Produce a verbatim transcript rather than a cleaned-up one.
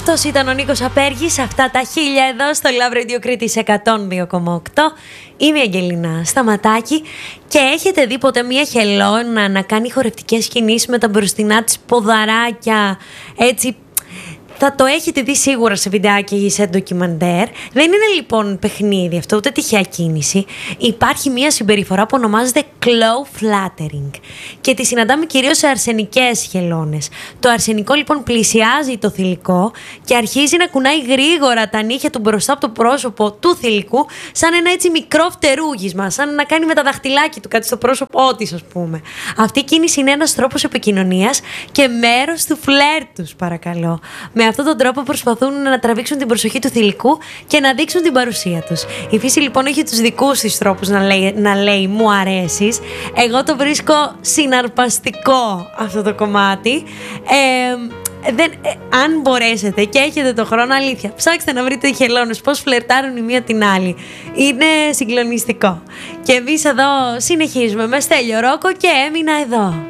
Αυτός ήταν ο Νίκος Απέργης, αυτά τα χίλια εδώ στο Love Radio Κρήτης εκατόν δύο κόμμα οκτώ. Είμαι η Αγγελίνα Σταματάκη και έχετε δει ποτέ μία χελώνα να κάνει χορευτικές κινήσεις με τα μπροστινά της ποδαράκια, έτσι? Θα το έχετε δει σίγουρα σε βιντεάκι ή σε ντοκιμαντέρ. Δεν είναι λοιπόν παιχνίδι αυτό, ούτε τυχαία κίνηση. Υπάρχει μια συμπεριφορά που ονομάζεται claw flattering και τη συναντάμε κυρίως σε αρσενικές χελώνες. Το αρσενικό λοιπόν πλησιάζει το θηλυκό και αρχίζει να κουνάει γρήγορα τα νύχια του μπροστά από το πρόσωπο του θηλυκού, σαν ένα έτσι μικρό φτερούγισμα, σαν να κάνει με τα δαχτυλάκια του κάτι στο πρόσωπό της, ας πούμε. Αυτή η κίνηση είναι ένας τρόπος επικοινωνίας και μέρος του φλερτ τους, παρακαλώ. Με αυτόν τον τρόπο προσπαθούν να τραβήξουν την προσοχή του θηλυκού και να δείξουν την παρουσία τους. Η φύση λοιπόν έχει τους δικούς της τρόπους να λέει, να λέει μου αρέσεις. Εγώ το βρίσκω συναρπαστικό αυτό το κομμάτι. Ε, δεν, ε, αν μπορέσετε και έχετε το χρόνο, αλήθεια, ψάξτε να βρείτε οι χελώνες πώς φλερτάρουν η μία την άλλη. Είναι συγκλονιστικό. Και εμείς εδώ συνεχίζουμε με Στέλιο Ρόκο και έμεινα εδώ.